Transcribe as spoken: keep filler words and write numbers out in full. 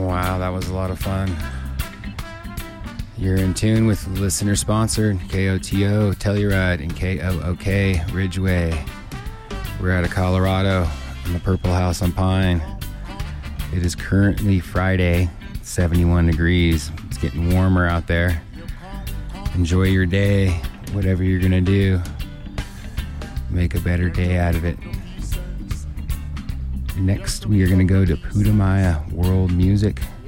Wow, that was a lot of fun. You're in tune with listener sponsored K O T O, Telluride, and K O O K, Ridgeway. We're out of Colorado in the Purple House on Pine. It is currently Friday, seventy-one degrees. It's getting warmer out there. Enjoy your day, whatever you're going to do. Make a better day out of it. Next, we are going to go to Putumayo World Music.